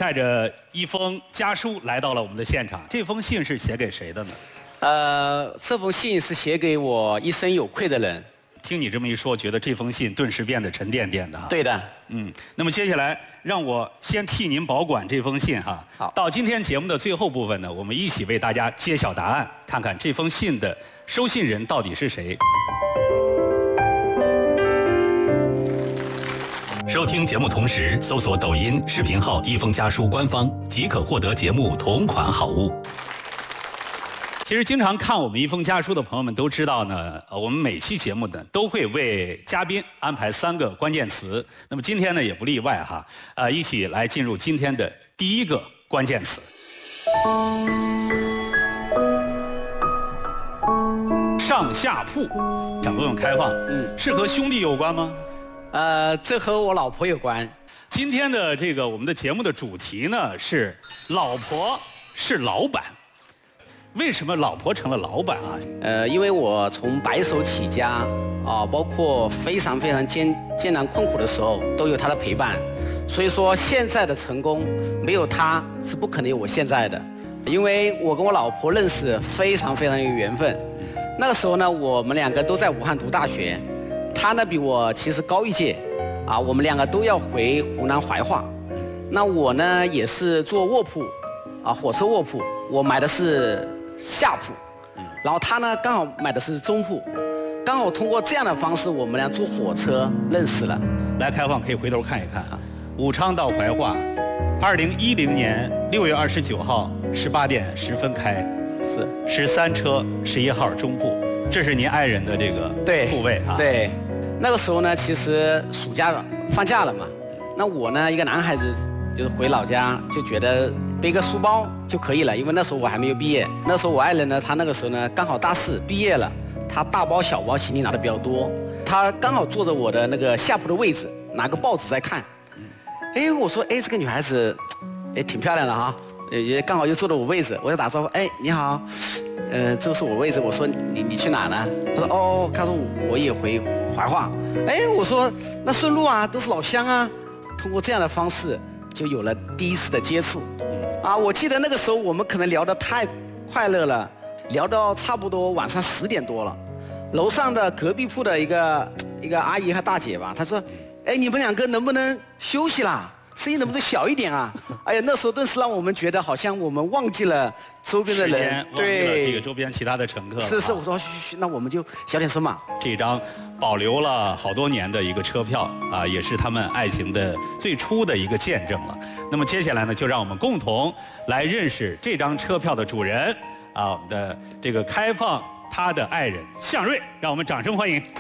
带着一封家书来到了我们的现场。这封信是写给谁的呢？ 这封信是写给我一生有愧的人。 听你这么一说，觉得这封信顿时变得沉甸甸的哈。 对的。 那么接下来让我先替您保管这封信哈。 好。 到今天节目的最后部分呢，我们一起为大家揭晓答案，看看这封信的收信人到底是谁。收听节目同时，搜索抖音视频号“一封家书”官方，即可获得节目同款好物。其实经常看我们一封家书的朋友们都知道呢，我们每期节目呢都会为嘉宾安排3个关键词。那么今天呢也不例外哈，一起来进入今天的第一个关键词。上下铺，想问问开放，是和兄弟有关吗？ 这和我老婆有关。 今天的这个我们的节目的主题呢是老婆是老板。为什么老婆成了老板啊？ 因为我从白手起家啊，包括非常艰难困苦的时候，都有她的陪伴，所以说现在的成功没有她是不可能有我现在的。因为我跟我老婆认识非常有缘分。那个时候呢，我们2个都在武汉读大学，她呢比我其实高一届啊，我们2个都要回湖南怀化。那我呢也是坐卧铺啊，火车卧铺，我买的是下铺，然后他呢刚好买的是中铺，刚好通过这样的方式，我们俩坐火车认识了。 来，开放可以回头看一看啊，武昌到怀化，2010年6月29号18点10分开，是13车11号中铺，这是您爱人的这个铺位啊。 对，那个时候呢，其实暑假了，放假了嘛，那我呢一个男孩子就是回老家就觉得背个书包就可以了，因为那时候我还没有毕业。那时候我爱人呢，他那个时候呢刚好大4毕业了，他大包小包行李拿的比较多，他刚好坐着我的那个下铺的位置，拿个报纸在看。我说这个女孩子挺漂亮的哈，也刚好又坐着我位置，我就打招呼，你好，这是我位置。我说你去哪呢？他说他说我也回怀化。我说那顺路啊，都是老乡啊。通过这样的方式就有了第一次的接触。我记得那个时候我们可能聊得太快乐了，聊到差不多晚上10点多了。楼上的隔壁铺的一个阿姨和大姐吧，她说，你们2个能不能休息啦？声音能不能小一点啊？哎呀，那时候顿时让我们觉得好像我们忘记了周边的人， 忘记了这个周边其他的乘客。 是，我说嘘，那我们就小点声嘛。 这张保留了好多年的一个车票啊，也是他们爱情的最初的一个见证了。那么接下来呢，就让我们共同来认识这张车票的主人啊，我们的这个开放他的爱人向瑞，让我们掌声欢迎。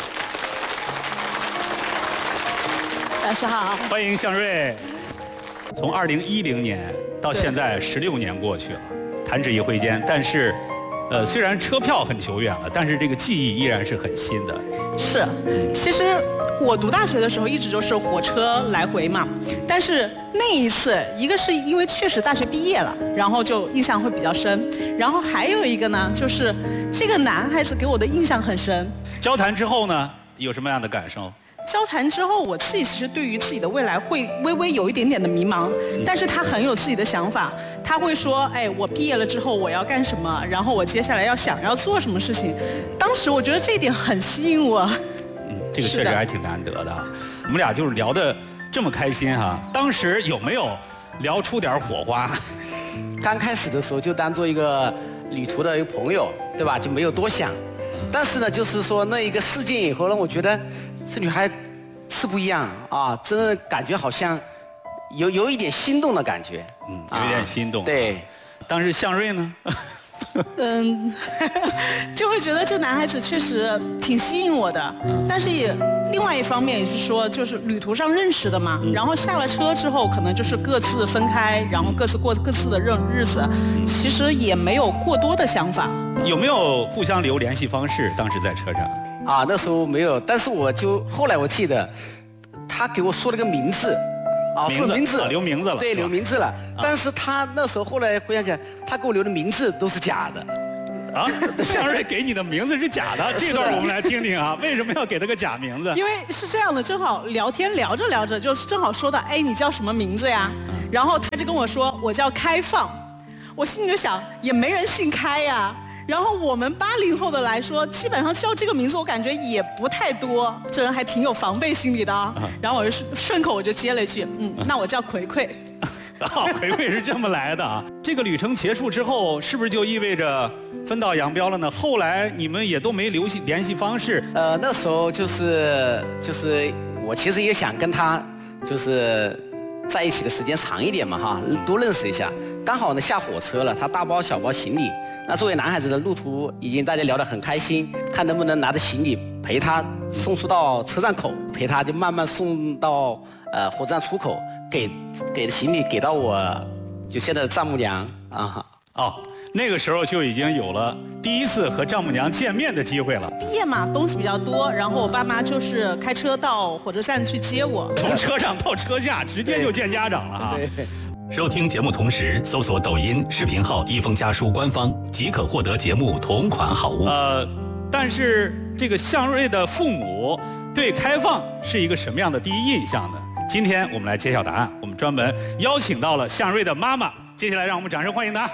老师好， 欢迎向瑞。从2010年到现在16年过去了，弹指一挥间。但是，虽然车票很久远了，但是这个记忆依然是很新的。 是，其实我读大学的时候一直就是火车来回嘛。但是那一次，一个是因为确实大学毕业了，然后就印象会比较深。然后还有一个呢，就是这个男孩子给我的印象很深。 交谈之后呢，有什么样的感受？ 交谈之后，我自己其实对于自己的未来会微微有一点点的迷茫，但是他很有自己的想法，他会说，我毕业了之后我要干什么，然后我接下来想要做什么事情。当时我觉得这一点很吸引我。 这个确实还挺难得的。我们俩就是聊得这么开心哈，当时有没有聊出点火花？ 刚开始的时候就当做一个旅途的一个朋友，对吧？就没有多想。但是呢，就是说那一个事件以后让我觉得这女孩是不一样啊，真的感觉好像有一点心动的感觉。 有一点心动。 对， 当时向瑞呢？ 就会觉得这男孩子确实挺吸引我的，但是也另外一方面也是说，就是旅途上认识的嘛，然后下了车之后，可能就是各自分开，然后各自过各自的日子，其实也没有过多的想法。 有没有互相留联系方式？当时在车上？ 那时候没有，但是后来我记得，他给我说了个名字。说名字， 留名字了。 对，留名字了。但是他那时候后来回想起来，他给我留的名字都是假的。 啊，向瑞给你的名字是假的，这段我们来听听啊，为什么要给他个假名字？ 因为是这样的，正好聊天聊着聊着，就是正好说到，哎，你叫什么名字呀？然后他就跟我说，我叫开放。我心里就想，也没人姓开呀。然后我们80后的来说，基本上叫这个名字，我感觉也不太多，这人还挺有防备心理的啊。然后我就顺口我就接了一句，那我叫葵葵。 葵葵是这么来的啊！这个旅程结束之后，是不是就意味着分道扬镳了呢？后来你们也都没联系方式。 那时候就是我其实也想跟他就是在一起的时间长一点嘛哈，多认识一下。刚好呢下火车了，他大包小包行李。那作为男孩子的路途已经大家聊得很开心，看能不能拿着行李陪他送出到车站口，陪他就慢慢送到火车站出口。给的行李给到我，就现在的丈母娘啊。 哦，那个时候就已经有了第一次和丈母娘见面的机会了。 毕业嘛，东西比较多，然后我爸妈就是开车到火车站去接我， 从车上到车下，直接就见家长了哈。 对。 收听节目同时，搜索抖音视频号“一封家书”官方，即可获得节目同款好物。但是这个向瑞的父母对开放是一个什么样的第一印象呢？今天我们来揭晓答案，我们专门邀请到了向瑞的妈妈，接下来让我们掌声欢迎她。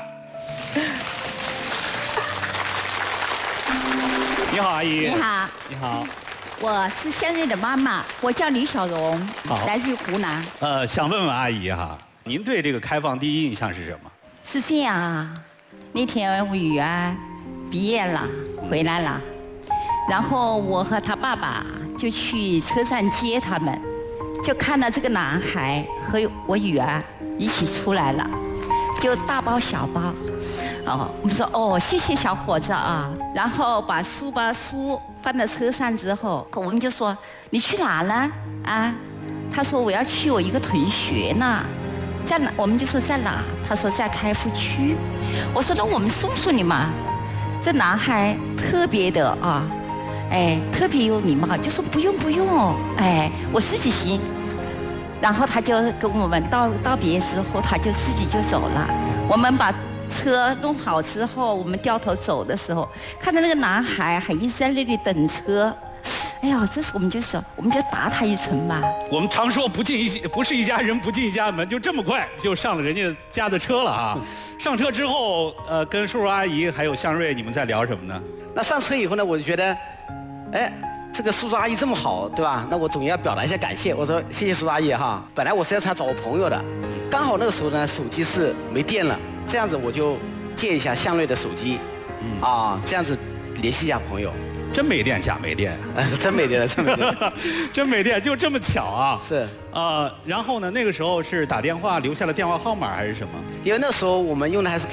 你好，阿姨。 你好。 你好。 我是向瑞的妈妈，我叫李小荣，来自于湖南。 想问问阿姨哈，您对这个开放第一印象是什么？ 是这样啊，那天我女儿毕业了，回来了，然后我和她爸爸就去车站接他们。就看到这个男孩和我女儿一起出来了，就大包小包，我们说谢谢小伙子啊，然后把书放到车上之后，我们就说你去哪呢？啊，他说我要去我一个同学那，在哪？我们就说在哪？他说在开福区。我说那我们送你嘛。这男孩特别的啊。特别有礼貌，就说不用，我自己行。然后他就跟我们道别之后，他就自己就走了。我们把车弄好之后，我们掉头走的时候，看到那个男孩还一直在那里等车。哎呀，这时我们就说，我们就答他一声吧。 我们常说不是一家人不进一家门，就这么快就上了人家家的车了啊！上车之后，跟叔叔阿姨还有向瑞，你们在聊什么呢？ 那上车以后呢，我就觉得。这个叔叔阿姨这么好，对吧？那我总要表达一下感谢。我说谢谢叔叔阿姨哈。本来我是要找我朋友的，刚好那个时候呢，手机是没电了，这样子我就借一下向瑞的手机，这样子联系一下朋友。 真没电假没电？ 真没电了，真没电， 真没电，就这么巧啊？ 是。 然后呢，那个时候是打电话留下了电话号码还是什么？ 因为那时候我们用的还是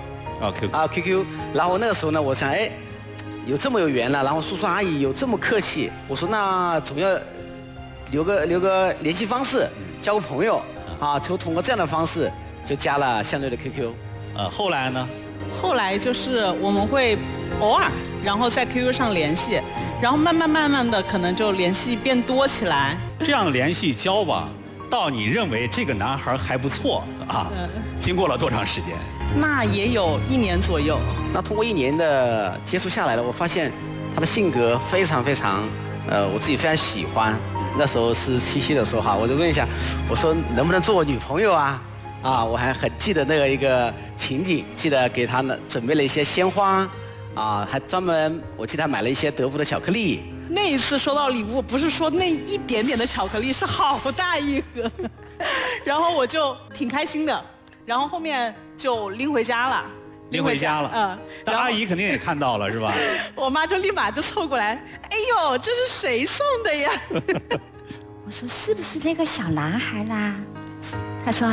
QQ。QQ。然后那个时候呢，我想有这么有缘了，然后叔叔阿姨有这么客气，我说那总要留个联系方式，交个朋友就通过这样的方式就加了向瑞的 QQ。 后来呢？ 后来就是我们会偶尔，然后在 QQ 上联系，然后慢慢的可能就联系变多起来。 这样联系交往，到你认为这个男孩还不错啊，经过了多长时间？ 那也有1年左右。 那通过1年的接触下来了，我发现他的性格非常，我自己非常喜欢。那时候是7夕的时候哈，我就问一下，我说能不能做我女朋友啊？我还很记得那个一个情景，记得给他呢准备了一些鲜花，还专门我记得还买了一些德芙的巧克力。 那一次收到礼物，不是说那一点点的巧克力，是好大一盒，然后我就挺开心的。然后后面就拎回家了， 但阿姨肯定也看到了是吧？ 我妈就立马就凑过来，哎呦，这是谁送的呀？ 我说是不是那个小男孩啦？他说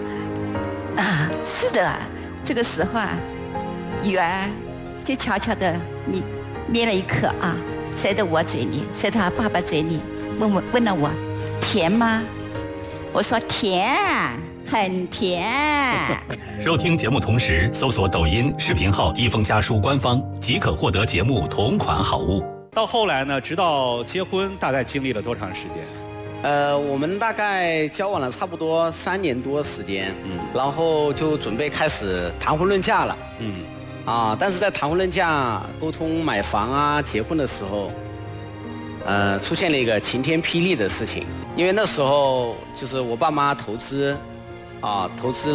是的。这个时候女儿就悄悄的捏了一颗塞到我嘴里，塞到爸爸嘴里，问了我甜吗？我说甜。很甜。 收听节目同时，搜索抖音视频号“一封家书”官方，即可获得节目同款好物。到后来呢，直到结婚，大概经历了多长时间？ 我们大概交往了差不多3年多时间，然后就准备开始谈婚论嫁了。 但是在谈婚论嫁、沟通买房啊、结婚的时候，出现了一个晴天霹雳的事情。因为那时候就是我爸妈投资